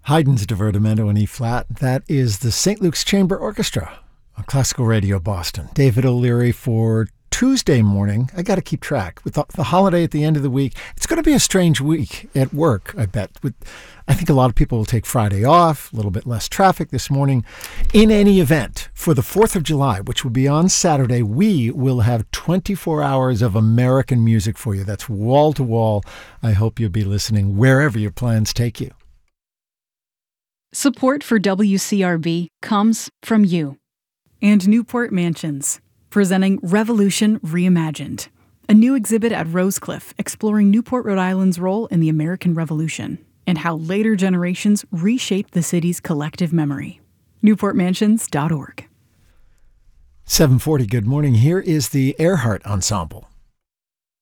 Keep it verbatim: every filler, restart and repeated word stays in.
Haydn's Divertimento in E-flat. That is the Saint Luke's Chamber Orchestra on Classical Radio Boston. David O'Leary for Tuesday morning. I got to keep track. With the, the holiday at the end of the week, it's going to be a strange week at work, I bet. With, I think a lot of people will take Friday off, a little bit less traffic this morning. In any event, for the fourth of July, which will be on Saturday, we will have twenty-four hours of American music for you. That's wall to wall. I hope you'll be listening wherever your plans take you. Support for W C R B comes from you. And Newport Mansions, presenting Revolution Reimagined, a new exhibit at Rosecliff exploring Newport, Rhode Island's role in the American Revolution and how later generations reshaped the city's collective memory. newport mansions dot org. seven forty, good morning. Here is the Earhart Ensemble.